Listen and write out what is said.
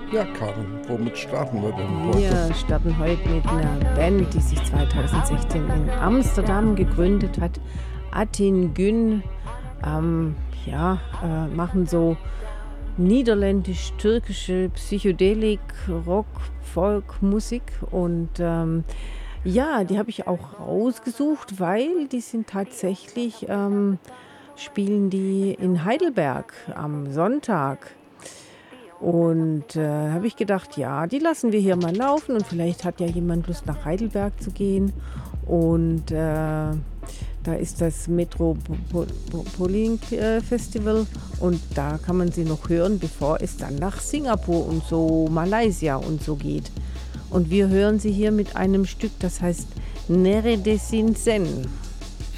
Ja, Karin, womit starten wir denn heute? Wir starten heute mit einer Band, die sich 2016 in Amsterdam gegründet hat. Atin Gün, ähm, machen so niederländisch-türkische Psychedelik, Rock, Folk, Musik und die habe ich auch rausgesucht, weil die sind tatsächlich, spielen die in Heidelberg am Sonntag. Und habe ich gedacht, ja, die lassen wir hier mal laufen und vielleicht hat ja jemand Lust nach Heidelberg zu gehen. Und da ist das Metropolitan Festival und da kann man sie noch hören, bevor es dann nach Singapur und so Malaysia und so geht. Und wir hören sie hier mit einem Stück, das heißt Neredesin Sen.